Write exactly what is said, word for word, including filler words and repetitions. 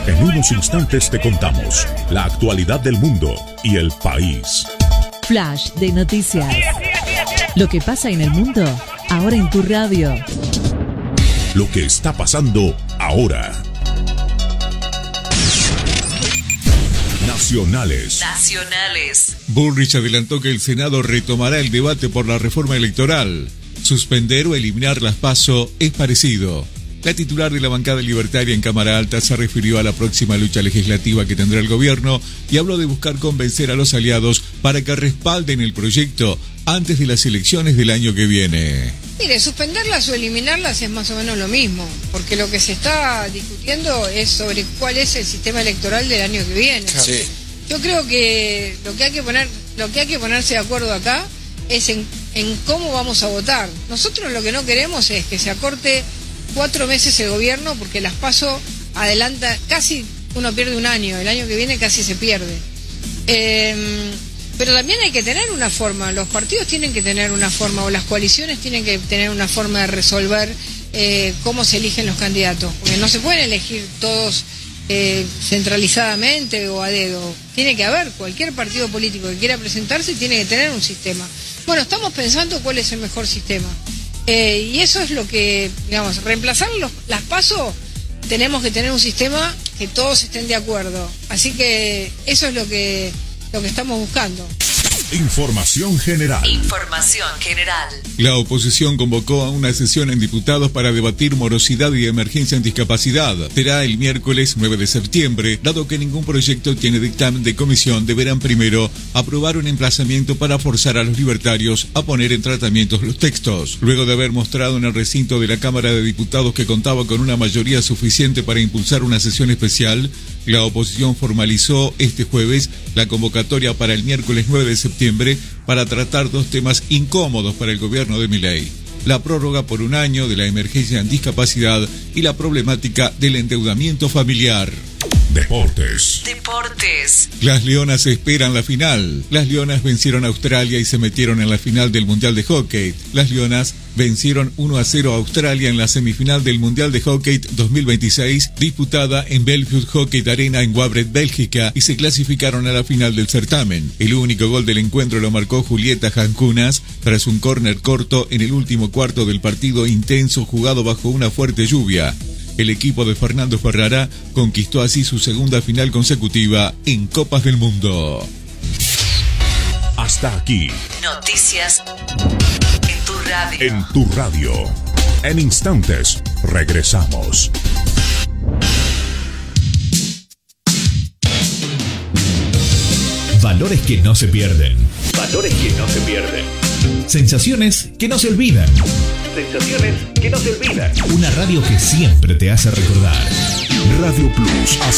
En unos instantes te contamos la actualidad del mundo y el país. Flash de noticias. Lo que pasa en el mundo, ahora en tu radio. Lo que está pasando ahora. Nacionales. Nacionales. Bullrich adelantó que el Senado retomará el debate por la reforma electoral. Suspender o eliminar las PASO es parecido. La titular de la bancada libertaria en Cámara Alta se refirió a la próxima lucha legislativa que tendrá el gobierno y habló de buscar convencer a los aliados para que respalden el proyecto antes de las elecciones del año que viene. Mire, suspenderlas o eliminarlas es más o menos lo mismo, porque lo que se está discutiendo es sobre cuál es el sistema electoral del año que viene. Sí. Yo creo que lo que hay que poner, lo que hay que ponerse de acuerdo acá es en, en cómo vamos a votar. Nosotros lo que no queremos es que se acorte cuatro meses el gobierno, porque las PASO adelanta, casi uno pierde un año, el año que viene casi se pierde. Eh, pero también hay que tener una forma, los partidos tienen que tener una forma, o las coaliciones tienen que tener una forma de resolver eh, cómo se eligen los candidatos, porque no se pueden elegir todos eh, centralizadamente o a dedo. Tiene que haber, cualquier partido político que quiera presentarse tiene que tener un sistema. Bueno, estamos pensando cuál es el mejor sistema. Eh, y eso es lo que, digamos, reemplazar los, las PASO, tenemos que tener un sistema que todos estén de acuerdo. Así que eso es lo que, lo que estamos buscando. Información general. Información general. La oposición convocó a una sesión en diputados para debatir morosidad y emergencia en discapacidad. Será el miércoles nueve de septiembre. Dado que ningún proyecto tiene dictamen de comisión, deberán primero aprobar un emplazamiento para forzar a los libertarios a poner en tratamientos los textos. Luego de haber mostrado en el recinto de la Cámara de Diputados que contaba con una mayoría suficiente para impulsar una sesión especial, la oposición formalizó este jueves la convocatoria para el miércoles nueve de septiembre para tratar dos temas incómodos para el gobierno de Milei: la prórroga por un año de la emergencia en discapacidad y la problemática del endeudamiento familiar. Deportes. Deportes. Las Leonas esperan la final. Las Leonas vencieron a Australia y se metieron en la final del Mundial de Hockey. Las Leonas vencieron uno a cero a Australia en la semifinal del Mundial de Hockey dos mil veintiséis, disputada en Belfield Hockey Arena en Wavre, Bélgica, y se clasificaron a la final del certamen. El único gol del encuentro lo marcó Julieta Jancunas tras un córner corto en el último cuarto del partido intenso jugado bajo una fuerte lluvia. El equipo de Fernando Ferrara conquistó así su segunda final consecutiva en Copas del Mundo. Hasta aquí. Noticias en tu radio. En tu radio. En instantes, regresamos. Valores que no se pierden. Valores que no se pierden. Sensaciones que no se olvidan. Sensaciones que no se olvidan. Una radio que siempre te hace recordar. Radio Plus hace